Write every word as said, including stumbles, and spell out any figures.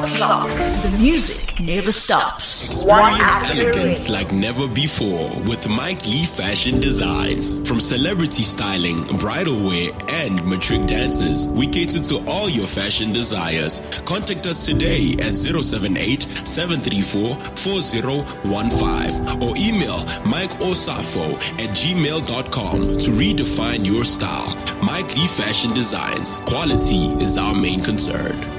clock. The music never stops. Experience elegance like never before with Mike Lee Fashion Designs. From celebrity styling, bridal wear, and matric dances, we cater to all your fashion desires. Contact us today at zero seven eight, seven three four, four zero one five or email mike osafo at gmail dot com to redefine your style. Mike Lee Fashion Designs. Quality is our main concern.